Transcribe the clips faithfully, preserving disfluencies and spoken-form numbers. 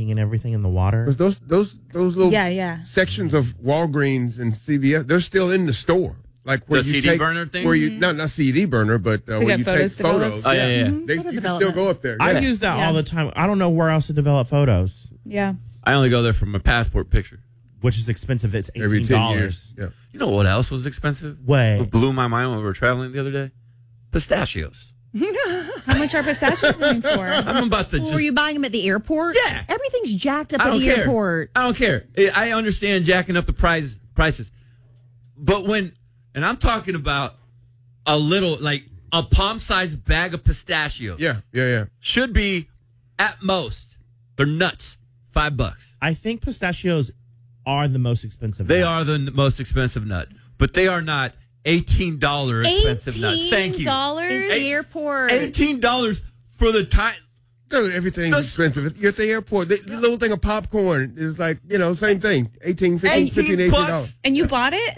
dumping and everything in the water. Because those those those little Yeah, yeah. sections of Walgreens and C V S, they're still in the store. Like where The you C D take, burner thing? Where you not not C D burner, but uh, To when get you photos take developed? photos. Oh, yeah, yeah. They, Photo you can still go up there. I Yeah. use that Yeah. all the time. I don't know where else to develop photos, Yeah. I only go there for my passport picture. which is expensive. It's every eighteen ten dollars. years. Yeah. You know what else was expensive? Way. What blew my mind when we were traveling the other day? Pistachios. How much are pistachios going for? I'm about to Well, just... were you buying them at the airport? Yeah. Everything's jacked up I at don't the care. airport. I don't care. I understand jacking up the price, prices. But when... And I'm talking about a little, like, a palm-sized bag of pistachios. Yeah, yeah, yeah. Should be, at most, they're nuts. Five bucks. I think pistachios are the most expensive. They nut. are the n- most expensive nut. But they are not eighteen dollars expensive nuts. Thank you. It's the airport. eighteen dollars for the time. Dude, everything's That's- expensive. You're at the airport. The, the little thing of popcorn is like, you know, same thing. eighteen, fifteen, fifteen, eighteen bucks? dollars. And you bought it?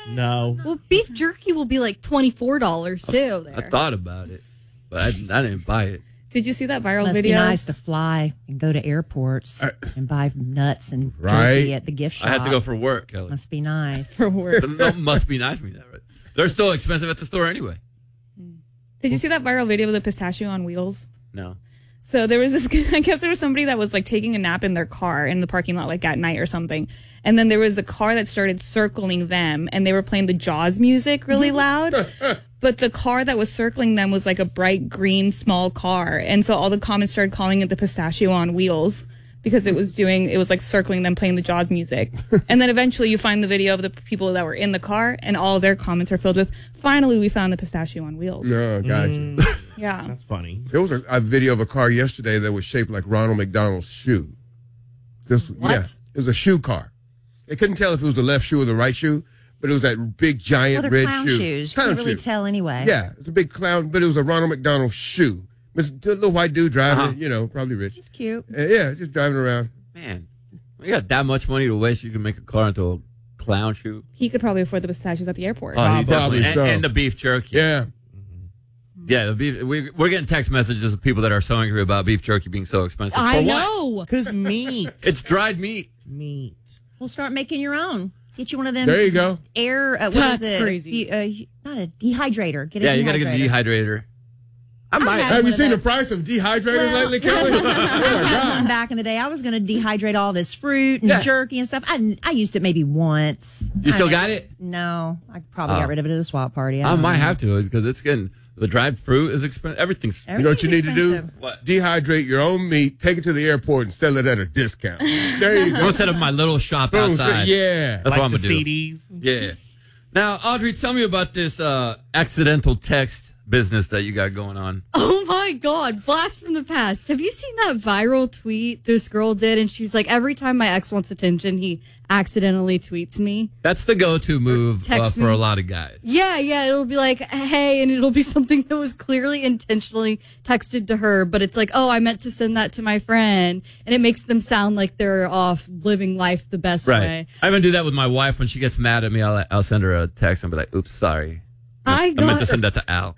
No. Well, beef jerky will be like twenty-four dollars too. There. I thought about it, but I, I didn't buy it. Did you see that viral Must video? be nice to fly and go to airports and buy nuts and Right. jerky at the gift shop. I had to go for work, Kelly. Must be nice. For work. So no, must be nice. Me that right? They're still expensive at the store anyway. Did you see that viral video of the pistachio on wheels? No. So there was this, I guess there was somebody that was like taking a nap in their car in the parking lot, like at night or something. And then there was a car that started circling them and they were playing the Jaws music really loud. But the car that was circling them was like a bright green small car. And so all the comments started calling it the pistachio on wheels because it was doing, it was like circling them playing the Jaws music. And then eventually you find the video of the people that were in the car and all their comments are filled with, finally we found the pistachio on wheels. No, got you. Yeah. That's funny. There was a, a video of a car yesterday that was shaped like Ronald McDonald's shoe. This, What? Yeah, it was a shoe car. They couldn't tell if it was the left shoe or the right shoe, but it was that big giant Well, they're red clown shoe. shoes. You Clown can't really shoe. tell anyway. Yeah, it's a big clown, but it was a Ronald McDonald shoe. Mister The little white dude driving Uh-huh. it, you know, probably rich. It's cute. Uh, yeah, just driving around. Man, you got that much money to waste, you can make a car into a clown shoe. He could probably afford the pistachios at the airport. Oh, he Probably definitely- and, so. and the beef jerky. Yeah. Yeah, the beef. We, we're getting text messages of people that are so angry about beef jerky being so expensive. I For what? know. Because meat. It's dried meat. meat. We'll start making your own. Get you one of them. There you go. Air. Uh, what That's is it? crazy. The, uh, not a dehydrator. Get a Yeah, you dehydrator. got to get a dehydrator. I might. had Have one you of seen the those. price of dehydrators Well- lately, Kelly? Oh, my God. Back in the day, I was going to dehydrate all this fruit and Yeah. jerky and stuff. I, I used it maybe once. You still I- got it? No, I probably Oh. got rid of it at a swap party. I don't might know. have to because it's getting the dried fruit is expensive. Everything's. You know what you need to do? Everything's What? Dehydrate your own meat, take it to the airport, and sell it at a discount. There you I'm go. gonna set up my little shop Boom, outside. yeah. That's like what I'm the gonna do. C Ds. Yeah. Now, Audrey, tell me about this uh, accidental text business that you got going on. Oh my God, blast from the past. Have you seen that viral tweet this girl did? And she's like, every time my ex wants attention, he accidentally tweets me. That's the go-to move uh, Text for me. a lot of guys. Yeah, yeah, it'll be like, hey, and it'll be something that was clearly intentionally texted to her, but it's like, oh, I meant to send that to my friend. And it makes them sound like they're off living life the best Right. way. I even do that with my wife when she gets mad at me. I'll I'll send her a text and be like, "Oops, sorry. I I meant to got, send that to Al."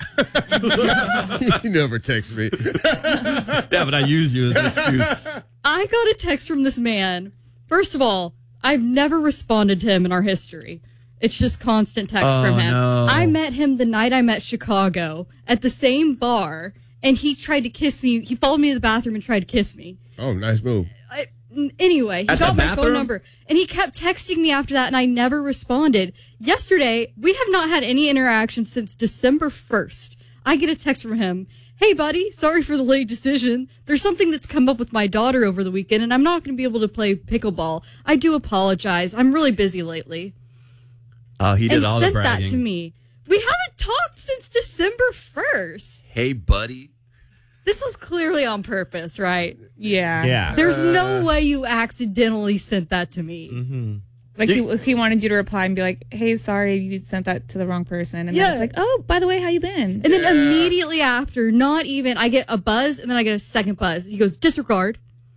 You never text me. Yeah, but I use you as an excuse. I got a text from this man. First of all, I've never responded to him in our history. It's just constant text Oh, from him. no. I met him the night I met Chicago at the same bar, and he tried to kiss me. He followed me to the bathroom and tried to kiss me. Oh, nice move. I, anyway, he At got the my phone bathroom? number, and he kept texting me after that, and I never responded. Yesterday, we have not had any interaction since December first. I get a text from him. Hey, buddy, sorry for the late decision. There's something that's come up with my daughter over the weekend, and I'm not going to be able to play pickleball. I do apologize. I'm really busy lately. Oh, he did And all the sent bragging. that to me. We haven't talked since December first. Hey, buddy. This was clearly on purpose, right? Yeah. Yeah. There's no way you accidentally sent that to me. Mm-hmm. Like he, he wanted you to reply and be like, hey, sorry, you sent that to the wrong person. And Yeah. then it's like, oh, by the way, how you been? And then immediately after, not even, I get a buzz and then I get a second buzz. He goes, disregard.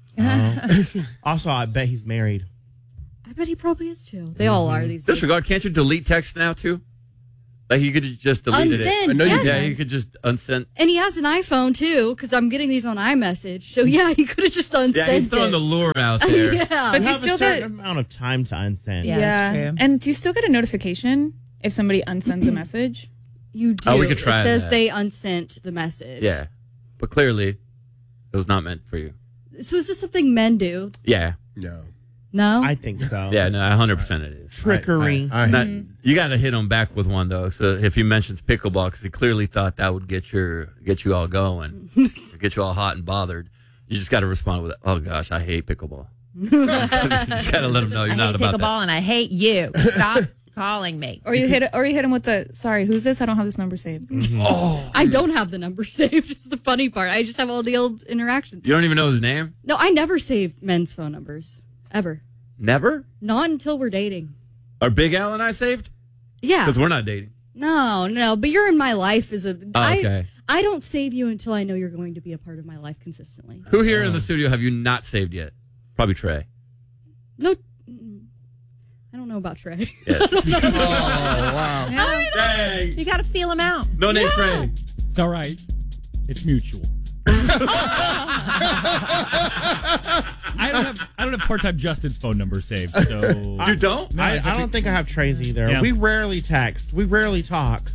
Also, I bet he's married. I bet he probably is too. They all are these days. Disregard. Can't you delete text now too? Like you could have just deleted Unsend, it. I know you yes. Yeah, you could just unsend. And he has an iPhone too, because I'm getting these on iMessage. So yeah, he could have just unsent Yeah, he's throwing it. the lure out there. yeah. But You you have still a certain get amount of time to unsend. Yeah. that's true. And do you still get a notification if somebody unsends a message? You do. Oh, we could try It says that. they unsent the message. Yeah, but clearly, it was not meant for you. So is this something men do? Yeah, No. No. I think so. yeah, no, one hundred percent it is. Trickery. I, I, Not, you got to hit him back with one though. So if he mentions pickleball, because he clearly thought that would get your get you all going, get you all hot and bothered, you just got to respond with, "Oh gosh, I hate pickleball." you just got to let him know you're I not hate about pickleball and I hate you. Stop calling me. Or you hit or you hit him with the sorry, who's this? I don't have this number saved. I don't have the number saved. It's the funny part. I just have all the old interactions. that. You don't even know his name. No, I never save men's phone numbers ever. Never. Not until we're dating. Are Big Al and I saved? Yeah. Because we're not dating. No, no. But you're in my life as a. Oh, I- okay. I don't save you until I know you're going to be a part of my life consistently. Who here in the studio have you not saved yet? Probably Trey. No, mm, I don't know about Trey. Yes. oh, wow. Dang. You got to feel him out. No name Trey. It's all right. It's mutual. I don't have I don't have part-time Justin's phone number saved. So You don't? No, I, it's I like- don't think I have Trey's either. Yeah. We rarely text. We rarely talk.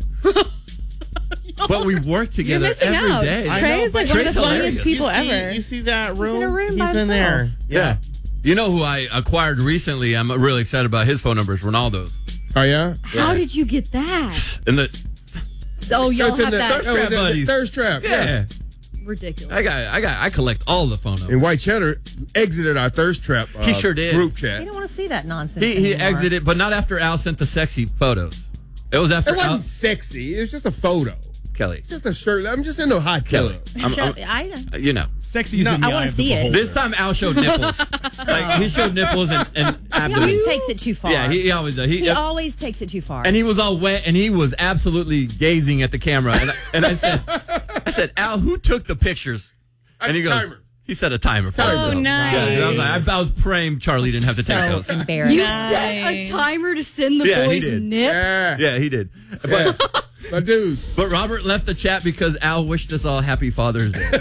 But we work You're together missing every out. day. I Trey know, is like but one of the Trey's funniest hilarious. people you see, ever. You see that room? in a room by He's in himself. there. Yeah. You know who I acquired recently? I'm really excited about his phone number. Is Ronaldo's. Oh, yeah? How did you get that? And the Oh, y'all It's in have the- that. Thirst oh, trap the- the buddies. Thirst trap. Yeah. yeah, Ridiculous. I got, I got, I collect all the phone numbers. And White Cheddar exited our Thirst Trap uh, He sure did. group You chat. don't want to see that nonsense He he anymore. exited, but not after Al sent the sexy photos. It was after It wasn't Al, sexy. It was just a photo. Kelly. It's just a shirt. I'm just in a hot Kelly. tub. I'm, Shut- I'm- I, you know. sexy is No, in the I eye wanna of the see it. beholder. This time Al showed nipples. Like he showed nipples and, and he abdomen. always takes it too far. Yeah, he, he always does. He, He always takes it too far. and he was all wet, and he was absolutely gazing at the camera. And, I- and I said, I said, Al, who took the pictures? And he A goes, timer. he said a timer. For Timer. himself. Oh, nice. Yeah, and I was like, I, I was praying Charlie didn't have to take so those. embarrassing. You set a Nice. timer to send the Yeah, he boys did. nip? Yeah. Yeah, he did. Yeah. But, But dude, but Robert left the chat because Al wished us all happy Father's Day. I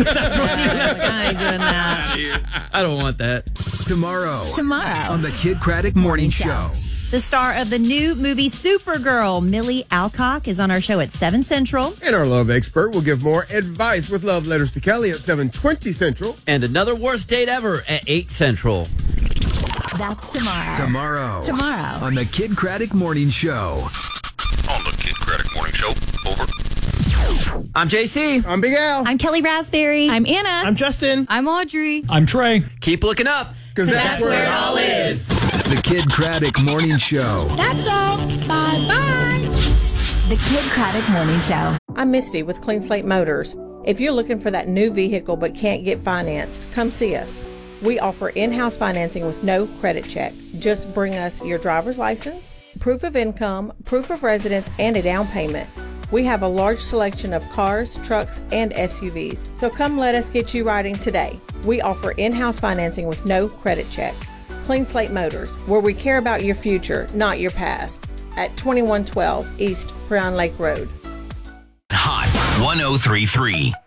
ain't doing that. I don't want that. Tomorrow Tomorrow. on the Kid Craddock Morning Show. The star of the new movie Supergirl, Millie Alcock, is on our show at seven Central. and our love expert will give more advice with love letters to Kelly at seven twenty Central. And another worst date ever at eight Central. That's tomorrow. Tomorrow. Tomorrow. On the Kid Craddock Morning Show. On the Kid Craddock Morning Show. Over. I'm J C. I'm Big Al. I'm Kelly Raspberry. I'm Anna. I'm Justin. I'm Audrey. I'm Trey. Keep looking up. Because that's, where it all is. The Kid Craddock Morning Show. That's all. Bye bye. The Kid Craddock Morning Show. I'm Misty with Clean Slate Motors. If you're looking for that new vehicle but can't get financed, come see us. We offer in-house financing with no credit check. Just bring us your driver's license, proof of income, proof of residence, and a down payment. We have a large selection of cars, trucks, and S U Vs, so come let us get you riding today. We offer in-house financing with no credit check. Clean Slate Motors, where we care about your future, not your past. At twenty-one twelve East Crown Lake Road. Hot one oh three point three.